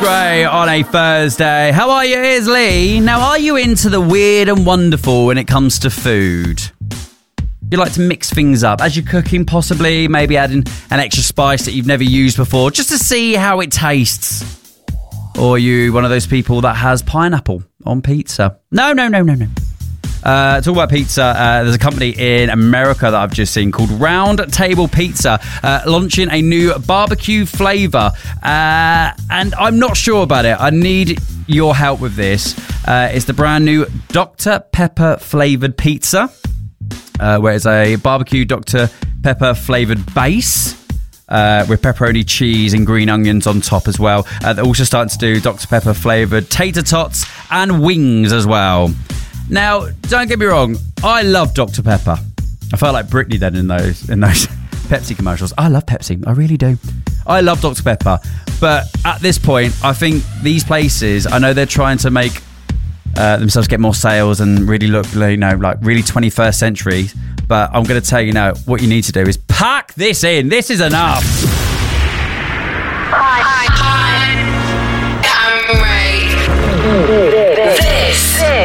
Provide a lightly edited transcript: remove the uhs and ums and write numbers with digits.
Gray on a Thursday. How are you? Here's Lee. Now, are you into the weird and wonderful when it comes to food? You like to mix things up as you're cooking, possibly, maybe adding an extra spice that you've never used before, just to see how it tastes. Or are you one of those people that has pineapple on pizza? No. Talk about pizza. There's a company in America that I've just seen called Round Table Pizza, launching a new barbecue flavour. And I'm not sure about it. I need your help with this. It's the brand new Dr. Pepper flavoured pizza, where it's a barbecue Dr. Pepper flavoured base. With pepperoni, cheese and green onions on top as well. They're also starting to do Dr. Pepper flavoured tater tots and wings as well. Now, don't get me wrong, I love Dr. Pepper. I felt like Britney then in those Pepsi commercials. I love Pepsi, I really do. I love Dr. Pepper, but at this point, I think these places, I know they're trying to make themselves get more sales and really look, like really 21st century. But I'm going to tell you now, what you need to do is pack this in. This is enough. Hi.